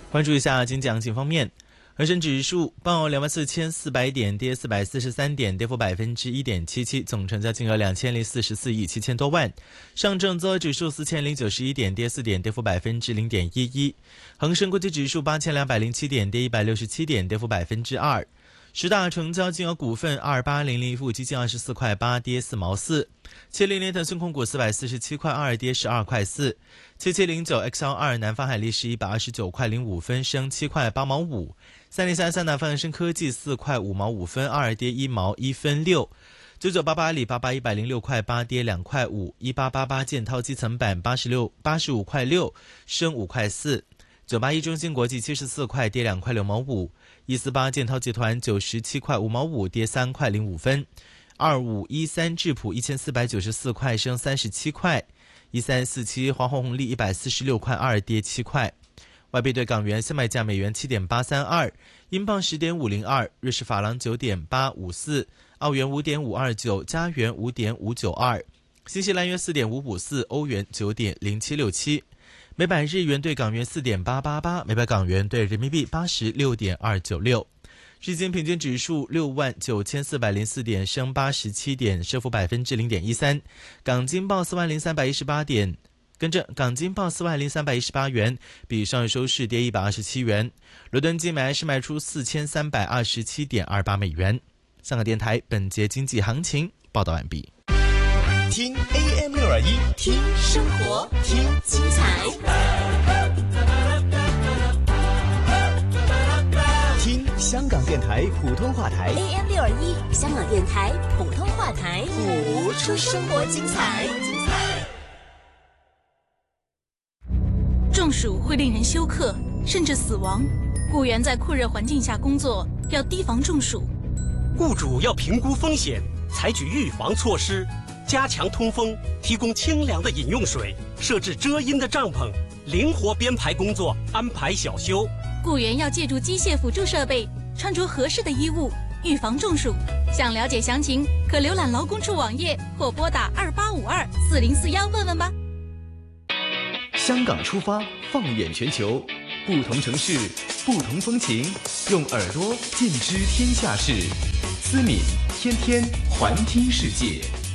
关注一下金奖情方面，恒生指数报24,400点，跌443点，跌幅1.77%，总成交金额2044亿7千多万。上证综合指数4091点，跌4点，跌幅0.11%。恒生国际指数8207点，跌167点，跌幅2%。十大成交金额股份2800富基金24块8，跌4毛4。700腾讯控股447块2，跌12块4。7709 XL2 南方海力士129块05分，升7块8毛5。3033南方恒生科技4块5毛5分2，跌1毛1分6。9988阿里巴巴106块8，跌2块5。1888建滔基层板85块6，升5块4。981中芯国际74块，跌2块6毛5。148建滔集团97块5毛5，跌3块05分。2513智普1494块，升37块。1347华虹红利146块2，跌7块。外币对港元现卖价美元7.832，英镑10.502，瑞士法郎9.854，澳元5.529，加元5.592，新西兰元4.554，欧元9.0767。每百日元对港元4.888，每百港元对人民币86.296。日经平均指数69404点，升87点，升幅0.13%。港金报40318点，港金报40318元，比上日收市跌127元。伦敦金买是卖出4327.28美元。香港电台本节经济行情报道完毕。 听 AM621， 听生活，听精彩， 听香港电台普通话台 AM621，香港电台普通话台， 谱出生活精彩。 中暑会令人休克，甚至死亡。雇员在酷热环境下工作，要提防中暑。 雇主要评估风险，采取预防措施。加强通风，提供清凉的饮用水，设置遮阴的帐篷，灵活编排工作，安排小休。 雇员要借助机械辅助设备，穿着合适的衣物，预防中暑。想了解详情，可浏览劳工处网页或拨打28524041问问吧。 香港出发，放眼全球，不同城市，不同风情，用耳朵见知天下事。思敏天天环听世界。